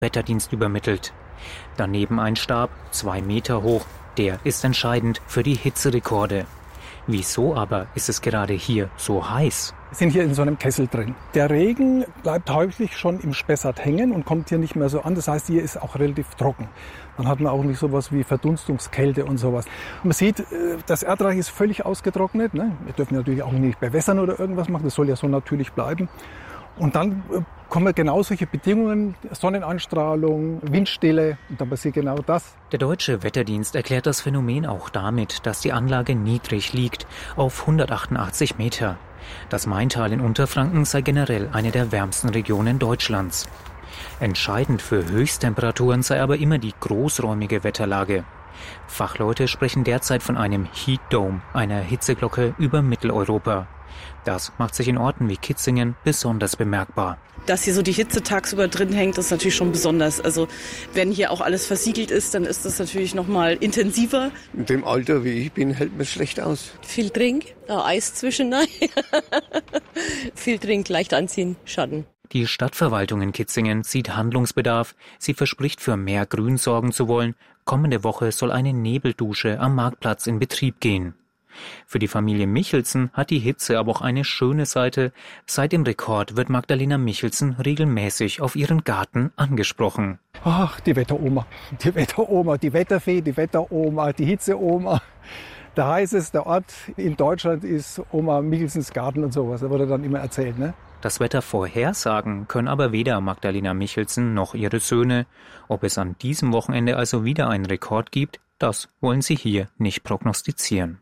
Wetterdienst übermittelt. Daneben ein Stab, 2 Meter hoch, der ist entscheidend für die Hitzerekorde. Wieso aber ist es gerade hier so heiß? Wir sind hier in so einem Kessel drin. Der Regen bleibt häufig schon im Spessart hängen und kommt hier nicht mehr so an. Das heißt, hier ist auch relativ trocken. Dann hat man auch nicht sowas wie Verdunstungskälte und sowas. Man sieht, das Erdreich ist völlig ausgetrocknet. Ne? Wir dürfen natürlich auch nicht bewässern oder irgendwas machen. Das soll ja so natürlich bleiben. Und dann kommen genau solche Bedingungen, Sonnenanstrahlung, Windstille und dann passiert genau das. Der Deutsche Wetterdienst erklärt das Phänomen auch damit, dass die Anlage niedrig liegt, auf 188 Meter. Das Maintal in Unterfranken sei generell eine der wärmsten Regionen Deutschlands. Entscheidend für Höchsttemperaturen sei aber immer die großräumige Wetterlage. Fachleute sprechen derzeit von einem Heat Dome, einer Hitzeglocke über Mitteleuropa. Das macht sich in Orten wie Kitzingen besonders bemerkbar. Dass hier so die Hitze tagsüber drin hängt, ist natürlich schon besonders. Also wenn hier auch alles versiegelt ist, dann ist das natürlich noch mal intensiver. In dem Alter, wie ich bin, hält man es schlecht aus. Viel Trink, Eis zwischendurch. Viel Trink, leicht anziehen, Schatten. Die Stadtverwaltung in Kitzingen sieht Handlungsbedarf. Sie verspricht, für mehr Grün sorgen zu wollen. Kommende Woche soll eine Nebeldusche am Marktplatz in Betrieb gehen. Für die Familie Michelsen hat die Hitze aber auch eine schöne Seite. Seit dem Rekord wird Magdalena Michelsen regelmäßig auf ihren Garten angesprochen. Ach, die Wetteroma, die Wetteroma, die Wetterfee, die Wetteroma, die Hitzeoma. Der heißeste Ort in Deutschland ist Oma Michelsens Garten und sowas. Da wurde dann immer erzählt, ne? Das Wetter vorhersagen können aber weder Magdalena Michelsen noch ihre Söhne. Ob es an diesem Wochenende also wieder einen Rekord gibt, das wollen sie hier nicht prognostizieren.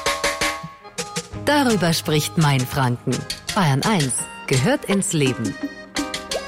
Darüber spricht Mainfranken. Bayern 1 gehört ins Leben.